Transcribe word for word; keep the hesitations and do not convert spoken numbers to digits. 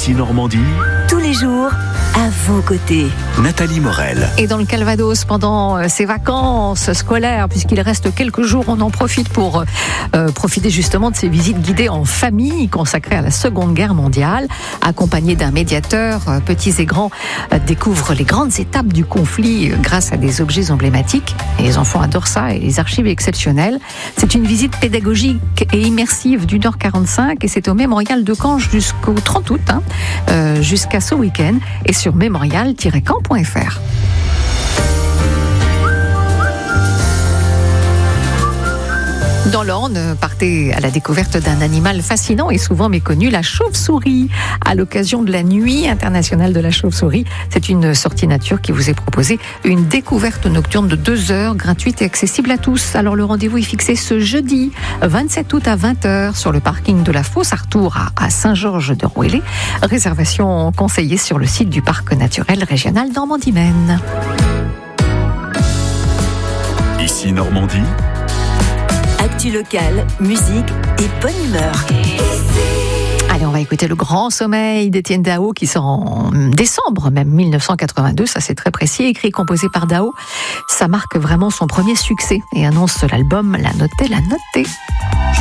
Ici Normandie, tous les jours, à vos côtés. Nathalie Morel. Et dans le Calvados, pendant ces vacances scolaires, puisqu'il reste quelques jours, on en profite pour euh, profiter justement de ces visites guidées en famille consacrées à la Seconde Guerre mondiale. Accompagné d'un médiateur, euh, petits et grands euh, découvrent les grandes étapes du conflit euh, grâce à des objets emblématiques. Et les enfants adorent ça et les archives exceptionnelles. C'est une visite pédagogique et immersive d'une heure quarante-cinq et c'est au Mémorial de Caen jusqu'au trente août, hein, euh, jusqu'à ce week-end. Et sur mémorial tiret caen point f r. Dans l'Orne, partez à la découverte d'un animal fascinant et souvent méconnu, la chauve-souris. À l'occasion de la Nuit internationale de la chauve-souris, c'est une sortie nature qui vous est proposée, une découverte nocturne de deux heures, gratuite et accessible à tous. Alors le rendez-vous est fixé ce jeudi vingt-sept août à vingt heures sur le parking de la Fosse Artour à Saint-Georges-de-Rouillé. Réservation conseillée sur le site du Parc naturel régional Normandie-Maine. Ici Normandie, Actu locale, musique et bonne humeur. Allez, on va écouter Le Grand Sommeil d'Étienne Dao qui sort en décembre, même mille neuf cent quatre-vingt-deux, ça c'est très précis, écrit et composé par Dao. Ça marque vraiment son premier succès et annonce l'album La Notée, La Notée.